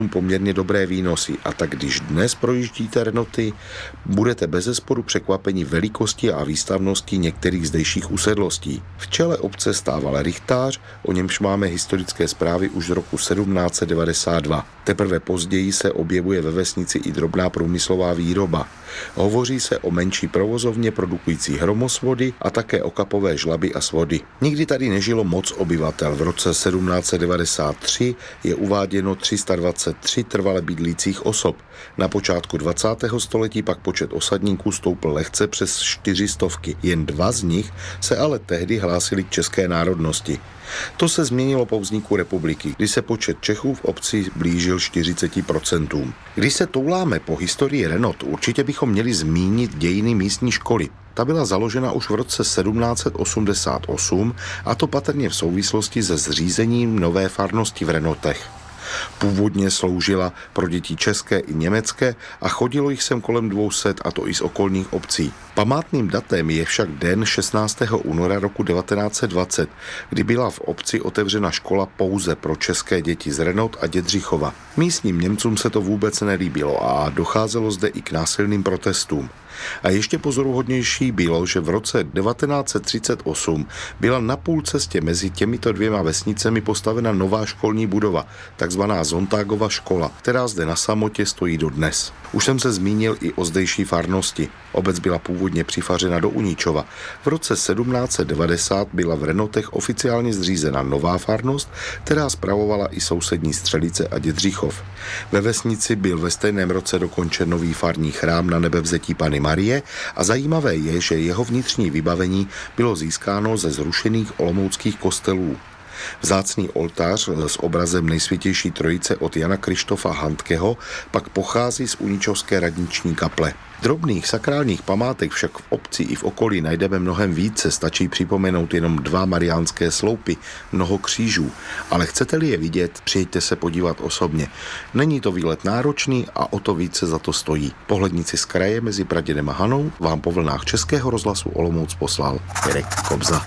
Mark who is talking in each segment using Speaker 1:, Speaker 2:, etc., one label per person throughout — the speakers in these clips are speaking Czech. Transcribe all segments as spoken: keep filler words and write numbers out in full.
Speaker 1: poměrně dobré výnosy a tak když dnes projíždíte Renoty, budete bezesporu překvapeni velikostí a výstavností některých zdejších usedlostí. V čele obce stával rychtář, o němž máme historické zprávy už z roku sedmnáct set devadesát dva. Teprve později se objevuje ve vesnici i drobná průmyslová výroba. Hovoří se o menší provozovně produkující hromosvody a také o kapové žlaby a svody. Nikdy tady nežilo moc obyvatel. V roce sedmnáct set devadesát tři je uváděno tři sta dvacet tři trvale bydlících osob. Na počátku dvacátého století pak počet osadníků stoupl lehce přes čtyři stovky. Jen dva z nich se ale tehdy hlásili k české národnosti. To se změnilo po vzniku republiky, kdy se počet Čechů v obci blížil čtyřiceti procentům. Když se touláme po historii Renot, určitě bychom měli zmínit dějiny místní školy. Ta byla založena už v roce sedmnáct set osmdesát osm a to patrně v souvislosti se zřízením nové farnosti v Renotech. Původně sloužila pro děti české i německé a chodilo jich sem kolem dvou set, a to i z okolních obcí. Památným datem je však den šestnáctého února roku devatenáct set dvacet, kdy byla v obci otevřena škola pouze pro české děti z Renot a Dědřichova. Místním Němcům se to vůbec nelíbilo a docházelo zde i k násilným protestům. A ještě pozoruhodnější bylo, že v roce devatenáct set třicet osm byla na půl cestě mezi těmito dvěma vesnicemi postavena nová školní budova, takzvaná Zontágova škola, která zde na samotě stojí dodnes. Už jsem se zmínil i o zdejší farnosti. Obec byla původně přifařena do Uničova. V roce sedmnáct set devadesát byla v Renotech oficiálně zřízena nová farnost, která spravovala i sousední Střelice a Dědřichov. Ve vesnici byl ve stejném roce dokončen nový farní chrám Na Nebevzetí Panny Marie a zajímavé je, že jeho vnitřní vybavení bylo získáno ze zrušených olomouckých kostelů. Vzácný oltář s obrazem Nejsvětější trojice od Jana Krištofa Handkeho pak pochází z uničovské radniční kaple. Drobných sakrálních památek však v obci i v okolí najdeme mnohem více, stačí připomenout jenom dva mariánské sloupy, mnoho křížů, ale chcete-li je vidět, přijďte se podívat osobně. Není to výlet náročný a o to více za to stojí. Pohlednici z kraje mezi Pradědem a Hanou vám po vlnách Českého rozhlasu Olomouc poslal Mirek Kobza.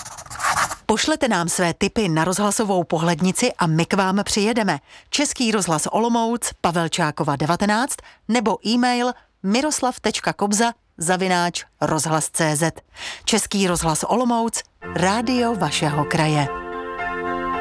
Speaker 2: Pošlete nám své tipy na rozhlasovou pohlednici a my k vám přijedeme. Český rozhlas Olomouc, Pavelčákova devatenáct nebo e-mail miroslav tečka kobza zavináč rozhlas tečka cé zet. Český rozhlas Olomouc, rádio vašeho kraje.